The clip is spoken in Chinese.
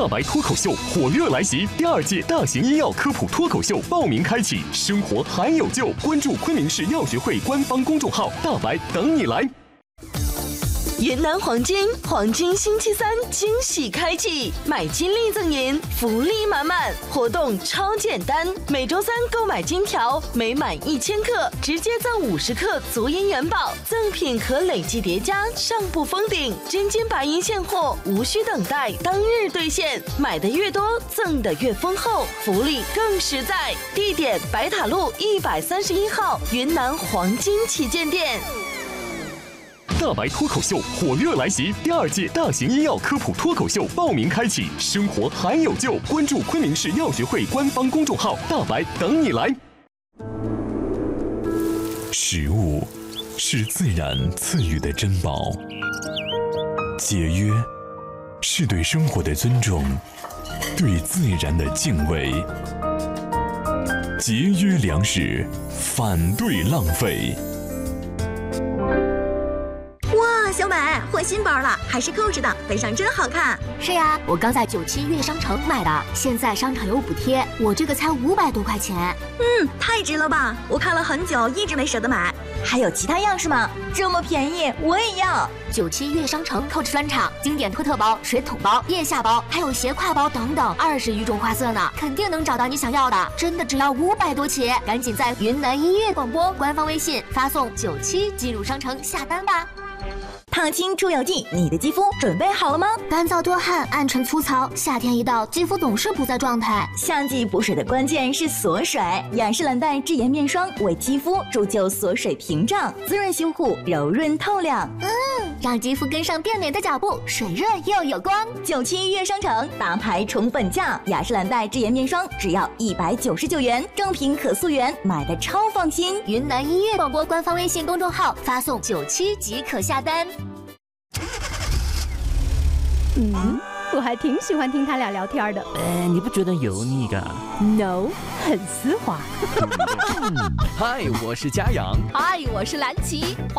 大白脱口秀火热来袭，第2届大型医药科普脱口秀报名开启，生活还有救，关注昆明市药学会官方公众号，大白等你来。 云南黄金星期3惊喜开启，买金立赠银，福利满满，活动超简单，每周3购买金条，每满1000克直接赠50克足银元宝，赠品可累计叠加，上不封顶，真金白银现货，无需等待，当日兑现，买的越多，赠的越丰厚，福利更实在。地点：白塔路131号云南黄金旗舰店。 大白脱口秀火热来袭，第2届大型医药科普脱口秀报名开启，生活还有救，关注昆明市药学会官方公众号，大白等你来。 食物是自然赐予的珍宝，节约是对生活的尊重，对自然的敬畏。节约粮食，反对浪费。 小美，换新包了，还是扣着的，背上真好看。 是呀，我刚在97悦商城买的，现在商场有补贴，我这个才500多块钱。 太值了吧！我看了很久，一直没舍得买。还有其他样式吗？这么便宜，我也要。 97悦商城Coach专场，经典托特包、水桶包、腋下包，还有斜挎包等等，20余种花色呢，肯定能找到你想要的。真的只要500多起，赶紧在云南音乐广播官方微信发送97进入商城下单吧。 烫青出油剂，你的肌肤准备好了吗？ 干燥多汗，暗沉粗糙，夏天一到，肌肤总是不在状态。 夏季补水的关键是锁水，雅诗兰黛智颜面霜为肌肤铸就锁水屏障，滋润修护，柔润透亮。 让肌肤跟上变美的脚步，水润又有光。 97悦商城大牌宠粉价，雅诗兰黛智颜面霜只要199元，正品可溯源，买的超放心。 云南音乐广播官方微信公众号发送97即可下单。 我还挺喜欢听他俩聊天的。 你不觉得油腻啊 ？No， 很丝滑。 嗨，我是嘉阳。 嗨，我是蓝琪。